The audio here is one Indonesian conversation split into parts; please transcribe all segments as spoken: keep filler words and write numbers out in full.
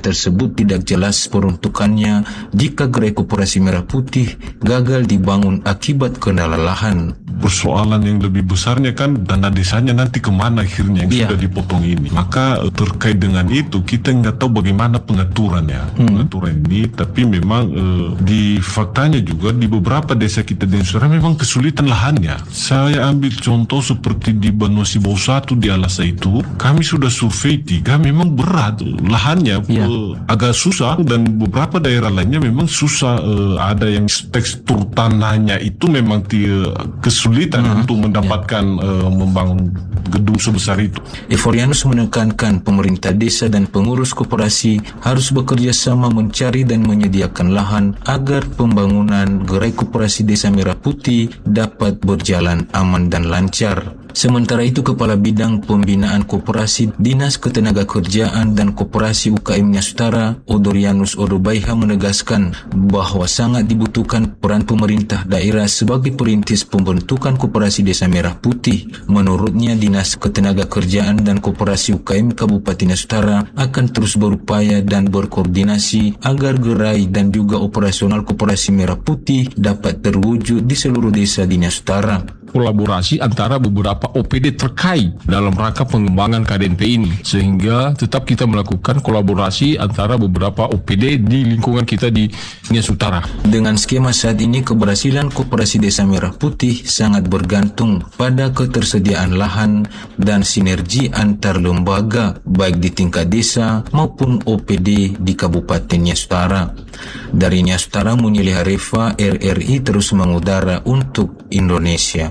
tersebut tidak jelas peruntukannya jika Gerai Koperasi Merah Putih gagal dibangun akibat kendala lahan. Persoalan yang lebih besarnya kan dana desanya nanti kemana akhirnya yang Ya. sudah dipotong ini. Maka terkait dengan itu kita nggak tahu bagaimana pengaturannya, hmm. pengaturan ini. Tapi memang eh, di faktanya juga di beberapa desa kita di Indonesia memang kesulitan lahannya. Saya ambil contoh seperti di Banosi Bau satu di Alasa itu, kami sudah survei tiga, memang berat lahannya, Ya. eh, agak susah, dan beberapa daerah lainnya memang susah. Eh, ada yang tekstur tanahnya itu memang ti- kesulitan hmm. untuk mendapatkan ya. uh, membangun gedung sebesar itu. Euforianus menekankan pemerintah desa dan pengurus koperasi harus bekerja sama mencari dan menyediakan lahan agar pembangunan Gerai Koperasi Desa Merah Putih dapat berjalan aman dan lancar. Sementara itu, Kepala Bidang Pembinaan Koperasi Dinas Ketenagakerjaan dan Koperasi U K M Nyasutara, Odorianus Odobaiha, menegaskan bahwa sangat dibutuhkan peran pemerintah daerah sebagai perintis pembentukan Koperasi Desa Merah Putih. Menurutnya, Dinas Ketenagakerjaan dan Koperasi U K M Kabupaten Nyasutara akan terus berupaya dan berkoordinasi agar gerai dan juga operasional Koperasi Merah Putih dapat terwujud di seluruh desa di Nyasutara. Kolaborasi antara beberapa O P D terkait dalam rangka pengembangan K D N P ini, sehingga tetap kita melakukan kolaborasi antara beberapa O P D di lingkungan kita di Nyasutara. Dengan skema saat ini, keberhasilan Koperasi Desa Merah Putih sangat bergantung pada ketersediaan lahan dan sinergi antar lembaga baik di tingkat desa maupun O P D di Kabupaten Nyasutara. Dari Nyasutara, Munili Harifa, R R I terus mengudara untuk Indonesia.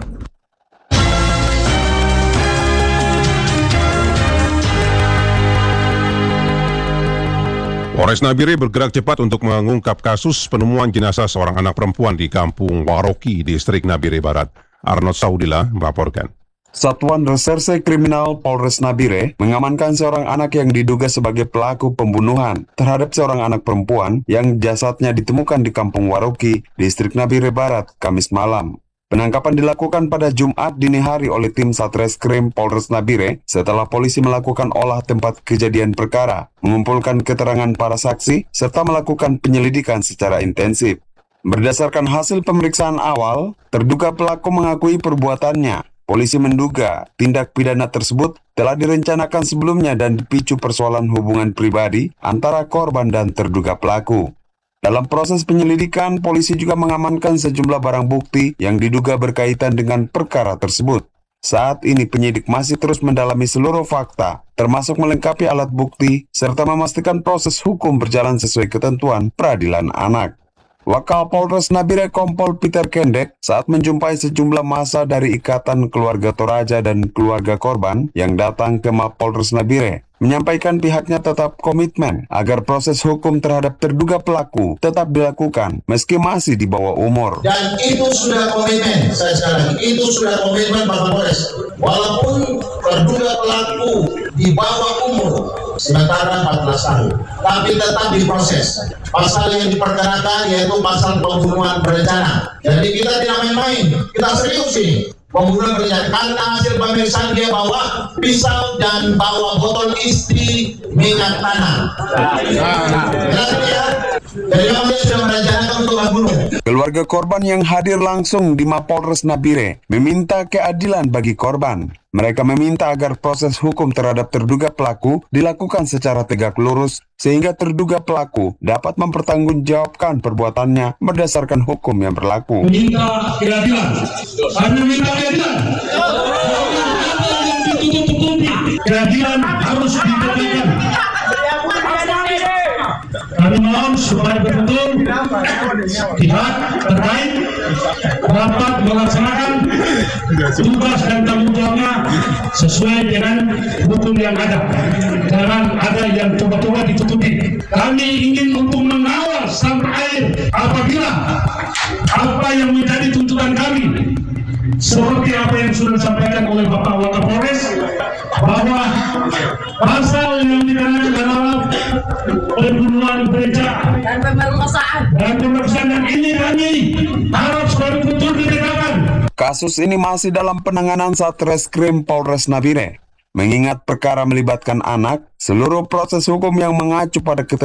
Polres Nabire bergerak cepat untuk mengungkap kasus penemuan jenazah seorang anak perempuan di Kampung Waroki, Distrik Nabire Barat. Arnold Saudila melaporkan. Satuan Reserse Kriminal Polres Nabire mengamankan seorang anak yang diduga sebagai pelaku pembunuhan terhadap seorang anak perempuan yang jasadnya ditemukan di Kampung Waroki, Distrik Nabire Barat, Kamis malam. Penangkapan dilakukan pada Jumat dini hari oleh tim Satreskrim Polres Nabire setelah polisi melakukan olah tempat kejadian perkara, mengumpulkan keterangan para saksi, serta melakukan penyelidikan secara intensif. Berdasarkan hasil pemeriksaan awal, terduga pelaku mengakui perbuatannya. Polisi menduga tindak pidana tersebut telah direncanakan sebelumnya dan dipicu persoalan hubungan pribadi antara korban dan terduga pelaku. Dalam proses penyelidikan, polisi juga mengamankan sejumlah barang bukti yang diduga berkaitan dengan perkara tersebut. Saat ini penyidik masih terus mendalami seluruh fakta, termasuk melengkapi alat bukti, serta memastikan proses hukum berjalan sesuai ketentuan peradilan anak. Wakal Polres Nabire Kompol Peter Kendek saat menjumpai sejumlah massa dari Ikatan Keluarga Toraja dan keluarga korban yang datang ke Mapolres Nabire, menyampaikan pihaknya tetap komitmen agar proses hukum terhadap terduga pelaku tetap dilakukan meski masih di bawah umur. Dan itu sudah komitmen, saya sekali lagi, itu sudah komitmen Pak Kapolres. Walaupun terduga pelaku di bawah umur, sementara empat belas tahun, tapi tetap diproses. Pasal yang diperkarakan yaitu pasal pembunuhan berencana. Jadi kita tidak main-main, kita serius ini. Pembunuhan berencana, karena hasil pemeriksaan dia bawa pisau dan bawa botol isi minyak tanah. Jelas ya? Jadi dia sudah merencanakan untuk membunuh. Keluarga korban yang hadir langsung di Mapolres Nabire meminta keadilan bagi korban. Mereka meminta agar proses hukum terhadap terduga pelaku dilakukan secara tegak lurus sehingga terduga pelaku dapat mempertanggungjawabkan perbuatannya berdasarkan hukum yang berlaku. Meminta keadilan. Kami meminta keadilan. Keadilan harus diberikan. Kami mohon supaya betul pihak terkait dapat melaksanakan tugas dan tanggung jawabnya sesuai dengan hukum yang ada. Jangan ada yang coba-coba ditutupi. Kami ingin untuk mengawal sampai akhir apabila apa yang menjadi tuntutan kami seperti apa yang sudah disampaikan oleh Bapak Wakapolres, bahwa pasal yang dikenakan adalah pembunuhan berencana dan pemerkosaan. Dan pemerkosaan yang ini kami harap sekali betul ditegakkan. Kasus ini masih dalam penanganan Satreskrim Polres Nabire. Mengingat perkara melibatkan anak, seluruh proses hukum yang mengacu pada ketentuan